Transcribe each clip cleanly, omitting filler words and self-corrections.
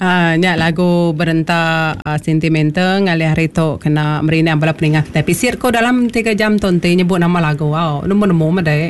Nya lagu berentak sentimental ngalih hari tu kena merina bala peningah kita. Pisir ko dalam 3 jam tu nanti nyebut nama lagu. Wow, nemu madai.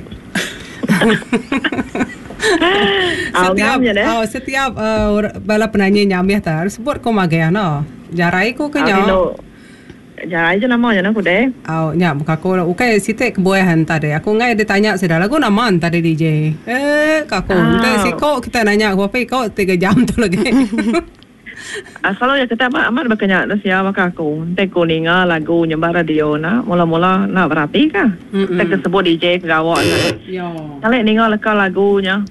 Setiap bala penyanyi nyamih tar sebut ko magaya no. Jarai ko kenyo. Jarai je nama je nak deh. Nya buka ko ukai sitek keboyahan tadi. Aku ngai dia tanya sudah lagu nama tadi DJ. Kako nanti siko kita nanya ko kau 3 jam tu lagi. Kalau ya kita amat berkenyak dah siapa aku. Nanti ko ninga lagu nyembah radio na. Mula-mula nak berarti kah? Kita sebut DJ gawak. Yo. Kalau ninga lekal lagunya.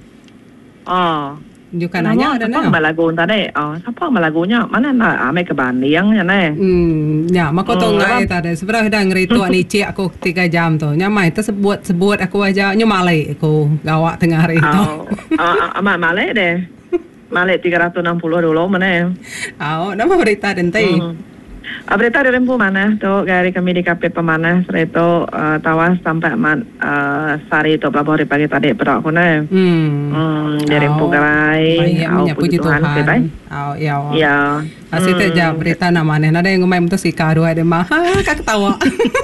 Juga nanya ada na. Siapa lagu tadi? Siapa lagunya? Mana nak ambil kebanding ya ne? Ya, mako tu ngai tadi. Sebenarnya dah ngeritu ni cik aku 3 jam tu. Nyamai tu sebut aku aja nyumalai aku gawak tengah hari tu. Amat malai deh. Malai 360 dulu mana? Nama berita dentai. Berita dari Rempu mana? Tu gari kami di KP Pemanah. Setelah itu tawas sampai sari tu berapa hari pagi tadi berak aku ne. Dari Rempu garai. Puji Tuhan. Ya. Asyik terjadi berita nama ne. Nada yang ngomong tu si karo ada mah. Kak ketawa.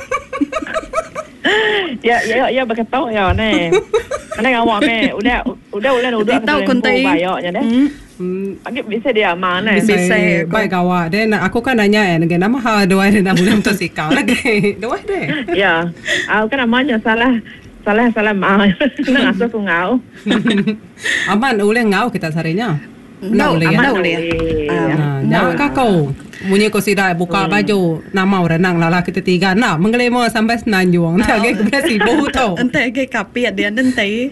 Ya berketawa ya ne. Mana ngawak me? Udah tahu kontai. Bayaknya deh. Bisa dia mana? Bisa. Baik gawat deh. Aku kan nanya dengan nama ha dua dia nak boleh tu si kau lagi. Dua deh. Ya. Aku kan namanya salah mau. Nak asal aku ngau. Aman boleh ngau kita sarinya. Ngau boleh. Ngau kau. Munyi ko sida buka baju nama renang lala kita 3 nak mengelemo sampai Senanjung tak ke sibuk tu ente ke kapiat dia nanti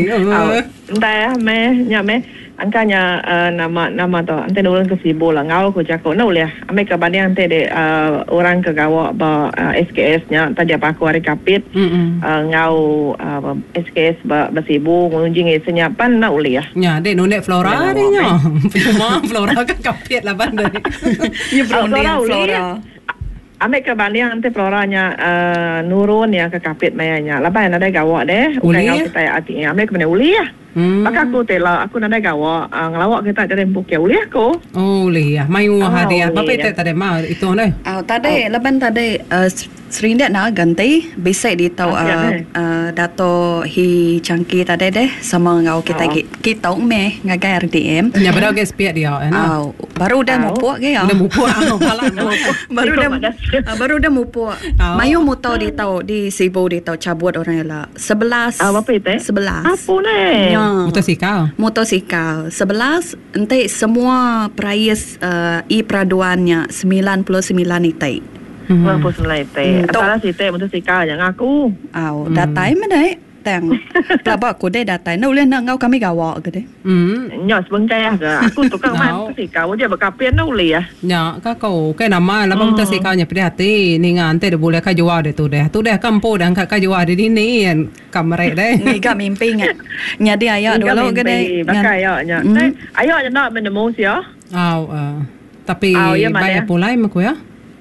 me angkanya nama tu ente orang ke sibuk lah ngau ko jako no leh ame ke banding ente de orang ke gawak ba SKS nya tadi apa aku hari kapit ngau SKS ba sibuk ngunjing senyapan na ulih nya de nonek Flora de nya Flora ke kapit lah bandai. Ya Flora. Ame ke banding ante Floranya nurun ya ke kapit mayanya. Lepas ada gawak deh. Uli ya? Kita ati ame ke mana uli ya. Maka aku tela aku nada gawak ngelawak kita dari Bukit uli aku. Uli ya. Mayu hadiah. Bapa itu tadi mah itu ne. Tadi leban tadi Serindak nak ganti bisa di tahu dato hi cangki tadi deh sama ngau kita kita me ngagai RDM. Ya baru guys piat dia baru dah mupuk ke ya. Dah mupuk baru dah mupuk. Mayu mu tahu di Sibu di tahu cabut orang lah 11. Apa itu? 11. Apa ni? Motosikal 11 nanti semua price peraduannya 99 itai. 99 itai. Antara si itai motosikal yang aku. Datai mana tang. Pelabak aku deh datai. Nak boleh nak ngau kami gawak ke deh. Nyok sebentar ke. Aku tukang main motosikal dia berkapian nak boleh ya. Nya kau kai nama lah motosikalnya pada hati ni ngante dia boleh ka jual dia tu deh kampo dan ka jual di ni kamera deh. Ni gak mimpi ngak. Nya dia ayak dulu ke deh. Bakai ayaknya. Ayaknya nak menemu sia. Tapi bayar pulai mak ya.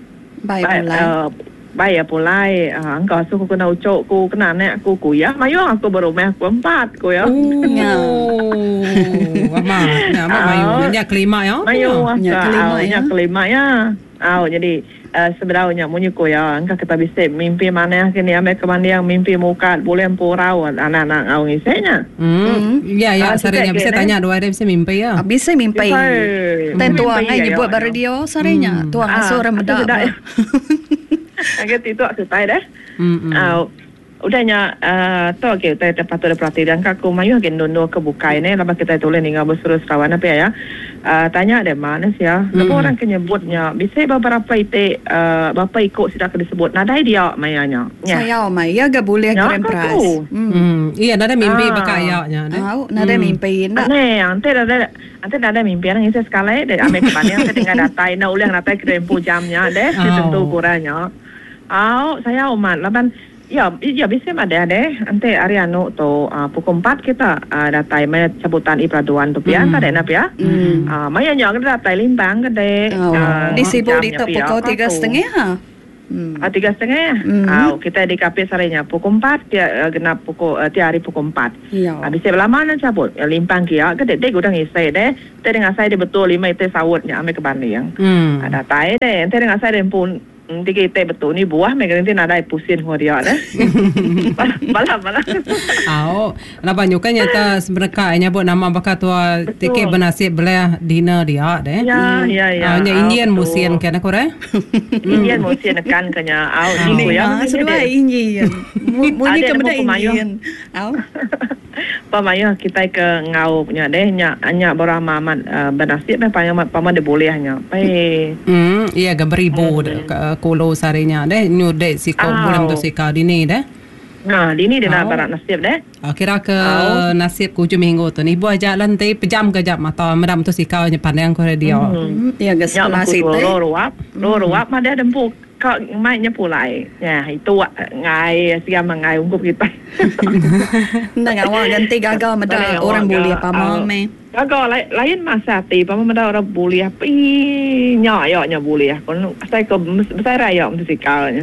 Bayar pulai engkau suku kena ucok ku kena nek aku ya mayu aku berumah aku 4 ku ya mayu nya kelima ya nya kelima ya jadi sebenarnya munyi ku ya engkau kita bisa mimpi mana kini ame kemandang mimpi muka boleh empurau anak-anak ngau ngisenya ya sarinya bisa tanya dua dia bisa mimpi ya bisa mimpi tentuang ai buat radio sarinya tuang asor medak agak itu aku tahu dah. Udahnya tu kita dapat ada perhatian aku mayu agen dono kebuka ini lepas kita tulis tinggal bersurus kawan apa ya. Tanya ada mana sih ya. Lepas orang kenyebutnya bisa beberapa itu bapa ikut sudah disebut nadai dia mayanya. Saya maya gak boleh grand prize. Iya nada mimpi bakayanya. Nada mimpi nak. Ante ada mimpi orang ini sekali dari Amerika Banyak saya tinggal datai nak ulang datai krempu jamnya deh tentu kurangnya. Saya umat laban ya bisa ada deh ante Ariano tu pukul 4 kita datai mai cabutan peraduan tu pian tak ada ya maya nyok datai limbang ke deh di Sibu di pukul 3:30 3:30. Kita di kafe sarenya pukul 4 dia genap pukul tiap hari pukul 4. Ya. Habis lama nak cabut. Limpang kia ke dek udang isai deh. Teh dengan saya dia betul 5 itu sawutnya ame ke Bandung. Ada tai deh. Teh dengan saya dia pun tiga itu betul ni buah mereka nanti nada pusing dia deh. Bala. Laban juga nyata sebenarnya buat nama bakal tua tiket bernasib belah dinner dia deh. Ya. Hanya Indian musim kena korang. Indian musim kan kanya. Ini sebab Indian. Muni kemudian Indian. Pamaya kita ke ngau punya deh nya borah mamat bernasib paman dia boleh hanya. Iya gambar ibu kulo sarinya deh new date si kau boleh tu si kau dini deh. Nah, dini dia nak barat nasib deh. Kira ke nasib ku minggu tu ni buat jalan teh pejam ke jam atau medam tu si kau pandang ko dia. Ya ke sekolah situ. Ruap mah dia dempu kau mai nyepu lai. Ya, itu ngai siam ngai ungkup kita. Ndak awak ganti gagal meda orang boleh apa mame. Gagal lain masa ti pama meda orang boleh pi nya boleh. Kon saya ke besar raya untuk si kau nya.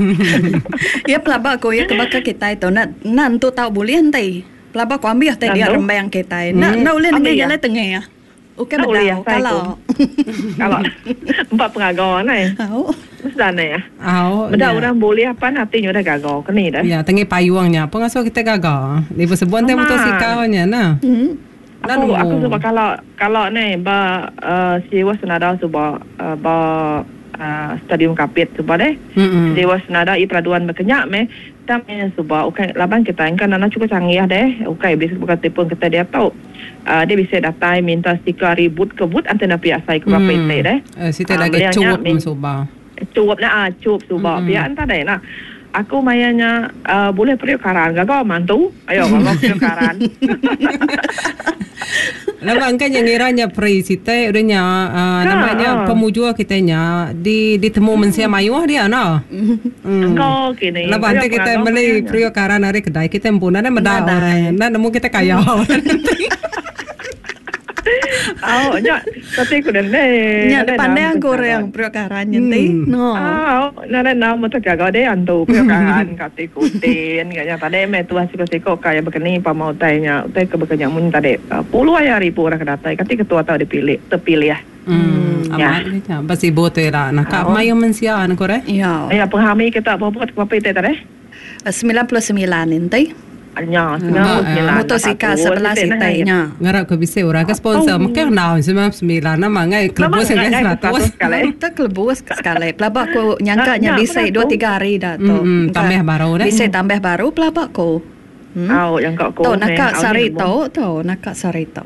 Ya pelaba ko ya kebaka kita itu nak tu tahu boleh nanti. Pelaba ko ambil tadi dia rembang kita. Nak boleh dengan jalan tengah ya. Okey betul kalau 4 pengagawan ni. Mesti ya. Benda orang boleh apa nanti nyoda gagal ke ni dah. Ya, tengah payungnya. Pengasuh kita gagal. Di sebuah teh motosikalnya nah. Aku sebab kalau ni sewa senada sebab stadium kapit sebab deh. Sewa senada i peraduan berkenyak me. Tapi sebab laban kita kan anak cukup canggih deh. Bisnes bukan telefon kita dia tahu. Dia bisa datang minta stiker ribut kebut antena pihak saya ke berapa itu deh. Kita lagi cukup subah. Cukup subah pihak entah deh nah. Aku mayanya boleh perikaran gagal mantu. Ayo kalau perikaran. Lawan kan yang iranya presite udahnya namanya pemujua kitanya ditemu mensia mayuah dia nah. Engkau kini. Lawan kita beli perikaran hari kedai kita pun ada medal. Nah nemu kita kaya. Tapi aku dah nya pandai goreng perkaran nanti. No. Nama tu gagal deh antu perkaran kati kutin kaya tadi me tu asiko kaya begini pamau tanya utai ke bekerja mun tadi puluh ribu orang kedatai kati ketua tahu terpilih ya. Amat ni cak basi bote lah nak mayo mensia nak kore. Ya. Ya penghami kita buat apa itu tadi? 99 nanti. Nya, motosikal sebelah sitanya. Ngarap ke bisa orang ke sponsor mungkin now 99 nama ngai kelebus yang 100 sekali. Tak kelebus sekali. Pelabak ko nyangkanya bisa 2-3 hari dah tu. Tambah baru dah. Bisa tambah baru pelabak ko. Yang kau ko. Nakak sarito. Nakak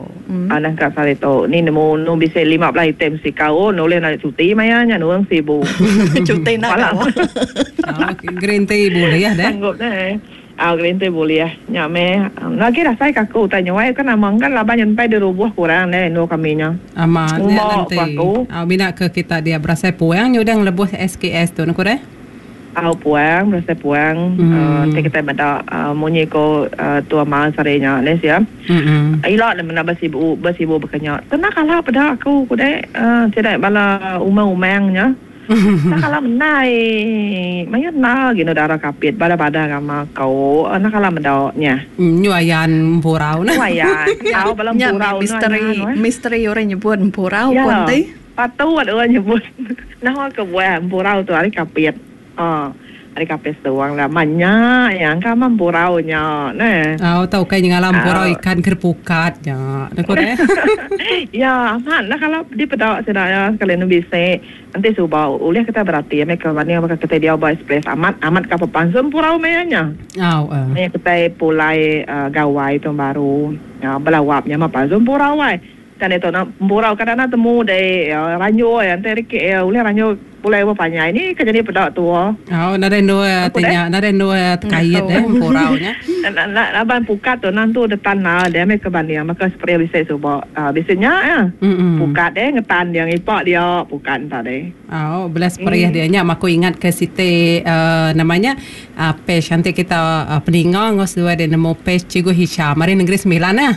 sarito. Ni nemu bisa 15 item si kau boleh nak cuti mayanya nuang sibuk. Cuti nak. Green tea boleh ya dah. Sanggup dah. Green tea boleh ya. Nyame. Lagi dah saya kaku tanya wai kan amang kan laban yang pai dirubuh kurang deh no kaminya. Amat nanti. Bina ke kita dia berasa puang nyudang lebus SKS tu nak deh. Puang berasa puang. Nanti kita benda munyi ko tua mal sarenya les ya. Ilok mana basibu berkenyak. Tenang kalah pada aku deh. Tidak bala umang-umangnya. Nakala menai, mayat na gino darah kapit, bada kama kau, nakala mendawanya. Nyuayan purau na. Nyuayan, kau balam purau misteri orang nyebut purau pun teh. Patu ada orang nyebut. Nah ke buah purau tu hari kapit. Hari kapit seorang lah, manya yang kama puraunya, ne. Tahu kan yang alam purau ikan kerpukatnya, nak deh. Ya, aman. Nah kalau di pedak sedaya sekalian bisa. Nanti subau, uliah kita berarti ya mereka mana mereka kita dia buat express amat kapan sempurau mayanya. Mayanya kita pulai gawai tu baru, belawapnya mah pas sempurau wai. Dan itu nak purau kadang nak temu deh ranyo yang terike uliah ranyo pulai apa panjang ini kerja pedak tu. Naren dua kait deh puraunya. Laban pukat tu nanti detan dia mereka banding maka seperti bisa subau biasanya ya. Pukat deh ngetan dia ngipak dia pukat tadi. Belas periah dia nya aku ingat ke site namanya page nanti kita peningang ngos dua dia nemu page Cikgu Hisham mari negeri 9 ya.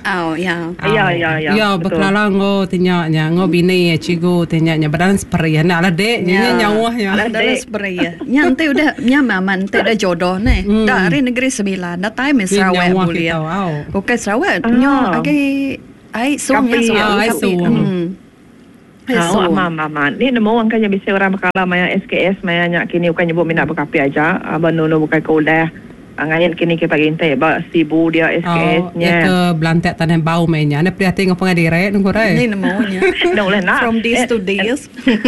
Ya betul. Ngo tanya ngo bini cikgu tanya badan periah na ala dek nya nyawahnya. Adalah spray ya. Nyante udah nyaman ante dah jodoh nih. Dari negeri sembilan. Dah time Sarawak boleh ya. Oke Sarawak nyo agi ai suang ai suang. Mama. Ni nemu orang kan bisa orang bakala maya SKS maya nyak kini bukan nyebut minat berkapi aja. Abang nono bukan kuliah. Ngayon kini kita gintai ba sibu dia SKS nya. Ke Belantek tanah bau mainnya. Ana prihatin ngapa ngadiret nunggu rai. Ni nemunya. From days to days.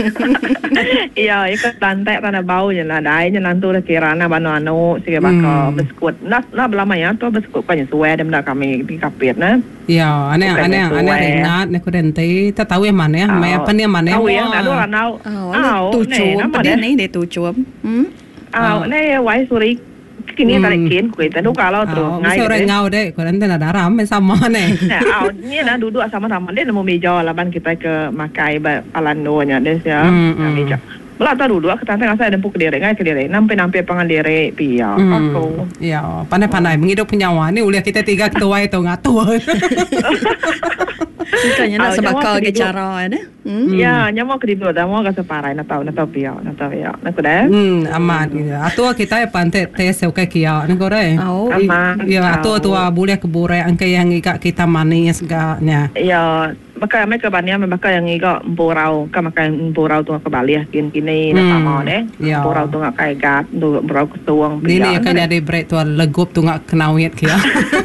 Iya, ikut Belantek tanah bau nya lah. Dai nya nantu dah kirana bano sige baka biskut. Nak belama ya tu biskut kan suwe dem dah kami di kapit na. Ya, aneh renat nak kurentai. Tak tahu yang mana ya. Mai apa ni mana? Tahu yang ada orang tahu. Tujuh. Pada ni dia tujuh. Ni wai suri kini tarik kin kita duk kalau terus ngai orang ngau deh koran tena daram sama nih ni na duduk sama-sama deh nemu meja laban kita ke makai palando nya deh ya meja belah ta duduk kita tengah saya dempuk ke diri nampe pangan diri pia aku ya pandai menghidup penyawa ni ulah kita tiga ketua itu ngatur Bukannya nak sebab kau ke cara ada. Ya, nyamuk kedua dah mau ke separai na tahu pia. Nak dah. Aman. Atua kita pantai tes ke kia nak gore. Aman. Ya, atua boleh kebure angkai yang kita manis gaknya. Ya, maka mereka banyak maka yang iga borau, makan borau tu ke Bali kini nak sama deh. Borau tu ngak kai gat, tu borau ketuang. Ini akan jadi break tu legup tu ngak kenawit kia.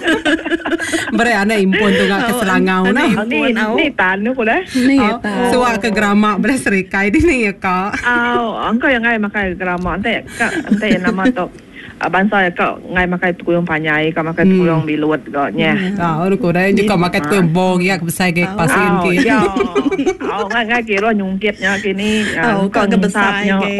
Bere ana impun tu ngak keselangau na. Ni tan ni pula. Ni tan. Suak ke gramak bere serikai di ni ya kak. Angkau yang ngai makai gramak ante yang nama tu. Bangsa ya kau ngai makai tukuyong panyai, kau makai tukuyong bilut gaknya. Aku dah juga makai tukuyong bong ya besar ke pasien ki. Ya. Ngai kira nyungkitnya kini. Kau ke besar ke.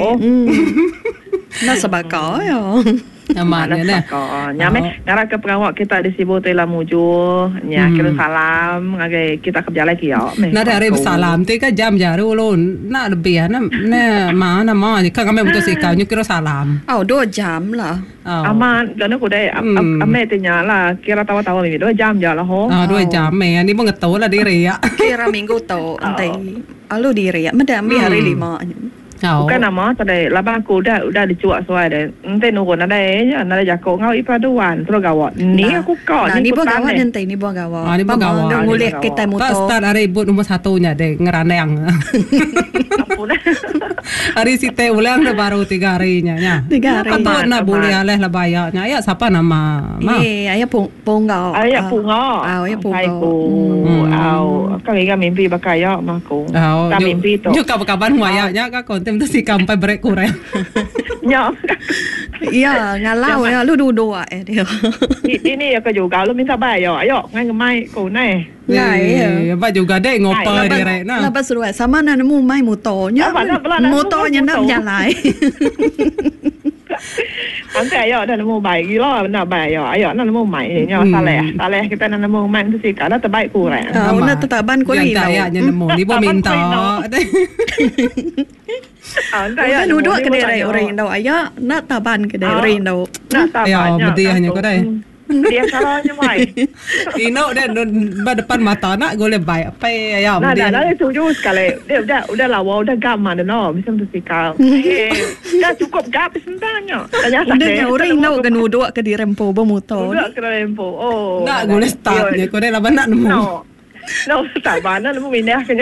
Nak sebab kau ya. Aman ya nyame ngara ke pengawak kita di Sibu Tela Muju nya kira salam ngagai kita kerja lagi ya nah dari salam tu kan jam jaru ulun nak lebih na mana kan kami betul sikau kira salam 2 jam lah aman dan aku dah ame tanya lah kira tawa-tawa mimi 2 jam je lah ho 2 jam ni pun ngetau lah diri ya kira minggu tau antai alu diri ya medami hari 5 bukan nama tadi labang aku udah dicuak suai deh ente nunggu nada jako ngau ipaduan terus gawat ni aku kau ni buat gawat ente ni buat gawat ngulik kita motor start hari ibu nomor 1-nya deh ngeraneng hari site ulang dah baru 3 harinya nya 3 hari atau nak boleh aleh lah bayarnya ayah siapa nama ayah punggau ayah punggau kami mimpi bakaya maku kami mimpi tu juga kabar muayanya kak kontem tu si kampai break kurang ya ngalau ya lu duduk dia ini ya ke juga lu minta bayar ayo ngai ngemai kau nai ya ba juga deh ngopa direk nah lepas suruh sama nak nemu mai motornya nak berjalan nanti ayo dah nemu baik gila nak bayar ayo nak nemu mai nya saleh kita nak nemu mai tu si kada terbaik kurang nak tetaban ko ni lah nya nemu ni bo minta kan duduk ke daerah orang dau ayah nak taban ke daerah orang dau nak taban ya betul hanya ko dai dia salahnya mai ino dan depan mata nak boleh baik apa ya dah setuju sekali dia udah lawa udah gam ada no bisa tu sikau dah cukup gap sebenarnya udah orang dau kan duduk ke di rempo bermotor duduk ke rempo nak boleh startnya ko dai laban nak nemu no tak mana nemu minah kenya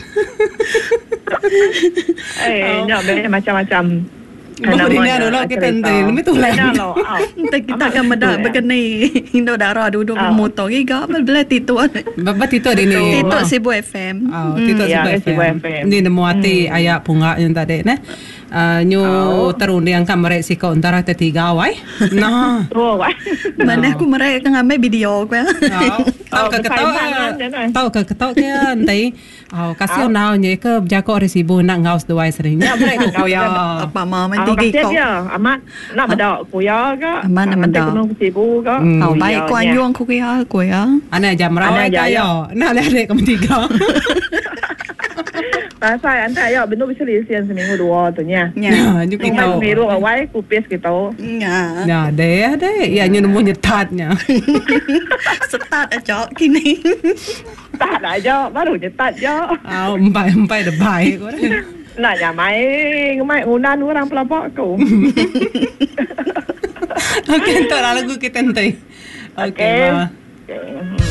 nyak macam-macam Baru ini dulu kita entai, lebih tu lagi. Kita akan medak begini, Indo darah duduk bermotor, gak belah titu. Bapak titu ada ni. Titu Sibu FM. Titu Sibu FM. Ni nemu hati ayat punga yang tadi, ne. Nyu terundang kan mereka si kau antara ketiga awai. Nah. Mana aku mereka kan ambil video aku. Tahu ke ketawa ke entai. Kasih naonya ke jago resibu nak ngaus dua seringnya. Mereka ya. Apa mama tinggi kau. Amat nak bedak kuya ke? Amat nak bedak. Nak sibu ke? Baik kuan yuang kuya. Ana jam rawai kayo. Nak leh kamu tiga. Pasal anda ya benar bisa lisian seminggu 2 tu nya. Ya, juga tahu. Seminggu awal kupis kita. Ya, deh. Ya nyu nemu nyetatnya. Setat aja kini. Tak aja, baru nyetat je. Empai dah baik. Nak nyamai unan orang pelapok aku. Okey, entar lagu kita nanti. Okey. Okay.